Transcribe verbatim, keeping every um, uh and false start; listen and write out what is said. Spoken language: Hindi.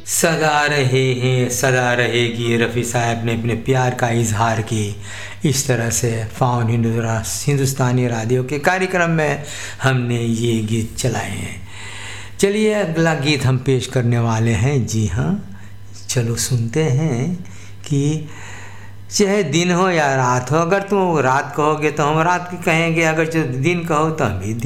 सदा रहे हैं सदा रहेगी, रफ़ी साहब ने अपने प्यार का इजहार की। इस तरह से फाउन हिंदुस्तानी रेडियो के कार्यक्रम में हमने ये गीत चलाए हैं। चलिए अगला गीत हम पेश करने वाले हैं। जी हाँ, चलो सुनते हैं कि चाहे दिन हो या रात हो, अगर तुम रात कहोगे तो हम रात की कहेंगे, अगर जो दिन कहो तो हम भी